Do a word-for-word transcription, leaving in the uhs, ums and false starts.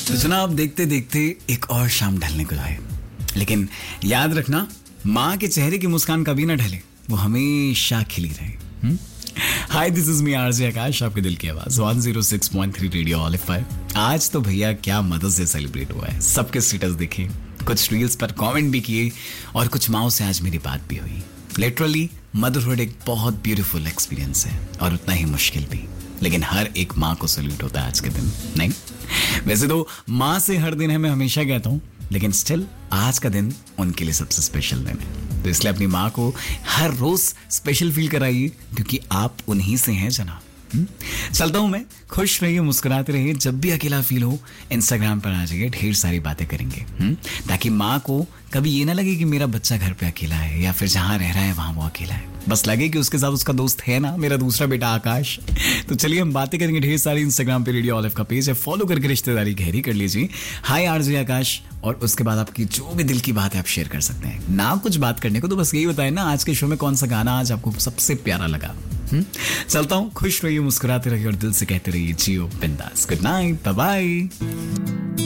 तो जनाब देखते देखते एक और शाम ढलने को आए, लेकिन याद रखना माँ के चेहरे की मुस्कान कभी ना ढले, वो हमेशा खिली रहे। हाय, दिस इज मी आरजे आकाश, आपके दिल की आवाज one zero six point three radio olive five. आज तो भैया क्या मदर्स डे सेलिब्रेट हुआ है, सबके स्टेटस देखे, कुछ रील्स पर कमेंट भी किए और कुछ माओ से आज मेरी बात भी हुई। लिटरली मदरहुड एक बहुत ब्यूटीफुल एक्सपीरियंस है और उतना ही मुश्किल भी, लेकिन हर एक माँ को सल्यूट होता है आज के दिन, नहीं? वैसे तो माँ से हर दिन है, मैं हमेशा कहता हूँ, लेकिन स्टिल आज का दिन उनके लिए सबसे स्पेशल दिन है। तो इसलिए अपनी माँ को हर रोज स्पेशल फील कराइए, क्योंकि आप उन्हीं से हैं जनाब। चलता हूं मैं, खुश रहिए, मुस्कुराते रहिए। जब भी अकेला फील हो इंस्टाग्राम पर आ जाइए, ढेर सारी बातें करेंगे, हुँ? ताकि माँ को कभी ये ना लगे कि मेरा बच्चा घर पे अकेला है या फिर जहां रह रहा है वहां वो अकेला है, बस लगे कि उसके साथ उसका दोस्त है ना, मेरा दूसरा बेटा आकाश। तो चलिए हम बातें करेंगे ढेर सारी। इंस्टाग्राम पे रेडियो ऑलिव का पेज है, फॉलो करके रिश्तेदारी गहरी कर लीजिए। हाय आरजे आकाश, और उसके बाद आपकी जो भी दिल की बात है आप शेयर कर सकते हैं ना। कुछ बात करने को तो बस यही बताएं ना, आज के शो में कौन सा गाना आज आपको सबसे प्यारा लगा। हुँ? चलता हूँ, खुश रहिए, मुस्कुराते रहिए और दिल से कहते रहिए जियो बिंदास। Good night, bye bye.